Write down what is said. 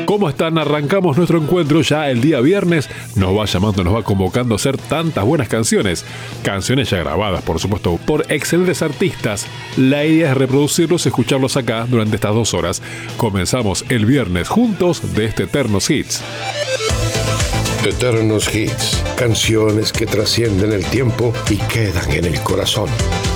¿Cómo están? Arrancamos nuestro encuentro ya el día viernes. Nos va llamando, nos va convocando a hacer tantas buenas canciones. Canciones ya grabadas, por supuesto, por excelentes artistas. La idea es reproducirlos y escucharlos acá durante estas 2 horas. Comenzamos el viernes juntos de este Eternos Hits. Eternos Hits, canciones que trascienden el tiempo y quedan en el corazón.